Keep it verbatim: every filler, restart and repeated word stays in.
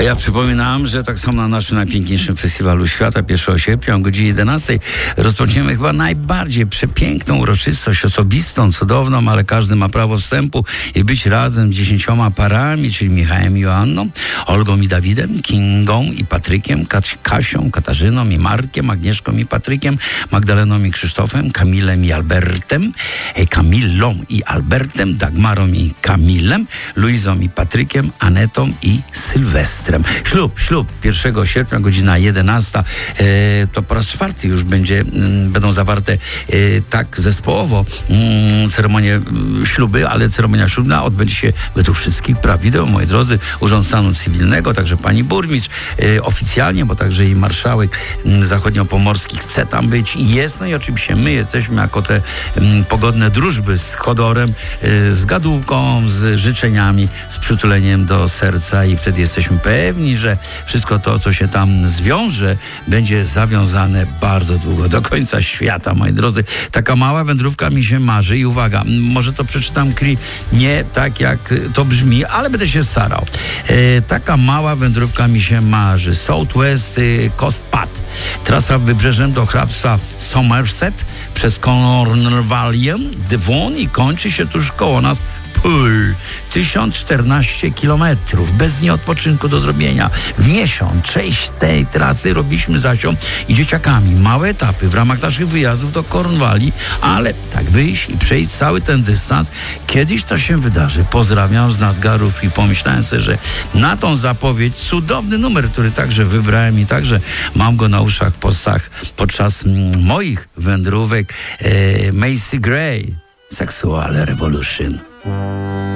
Ja przypominam, że tak samo na naszym najpiękniejszym festiwalu świata pierwszego sierpnia o godzinie jedenastej rozpoczniemy chyba najbardziej przepiękną uroczystość, osobistą, cudowną, ale każdy ma prawo wstępu i być razem z dziesięcioma parami, czyli Michałem i Joanną, Olgą i Dawidem, Kingą i Patrykiem, Kat- Kasią, Katarzyną i Markiem, Agnieszką i Patrykiem, Magdaleną i Krzysztofem, Kamilem i Albertem, e, Kamilą i Albertem, Dagmarą i Kamilem, Luizą i Patrykiem, Anetą i Sylwestrem. Ślub, ślub pierwszego sierpnia, godzina jedenasta. E, to po raz czwarty już będzie, m, będą zawarte e, tak zespołowo m, ceremonie m, śluby, ale ceremonia ślubna odbędzie się według wszystkich prawideł, moi drodzy, Urząd Stanu Cywilnego, także pani burmistrz e, oficjalnie, bo także i marszałek m, zachodniopomorski chce tam być i jest, no i oczywiście my jesteśmy jako te m, pogodne drużby z chodorem, e, z gadułką, z życzeniami, z przytuleniem do serca i wtedy jesteśmy pewni, że wszystko to, co się tam zwiąże, będzie zawiązane bardzo długo, do końca świata, moi drodzy. Taka mała wędrówka mi się marzy i uwaga, może to przeczytam Kri nie tak, jak to brzmi, ale będę się starał. E, taka mała wędrówka mi się marzy. Southwest Coast Path. Trasa wybrzeżem do hrabstwa Somerset przez Cornwallię, Devon i kończy się tuż koło nas Poole. tysiąc czternaście kilometrów bez nieodpoczynku do zrobienia. W miesiąc część tej trasy robiliśmy z Asią i dzieciakami. Małe etapy w ramach naszych wyjazdów do Cornwalli, ale tak wyjść i przejść cały ten dystans, kiedyś to się wydarzy. Pozdrawiam z Nadgarów i pomyślałem sobie, że na tą zapowiedź cudowny numer, który także wybrałem i także mam go na uszach postach podczas mm, moich wędrówek. E, Macy Gray, Sexual Revolution.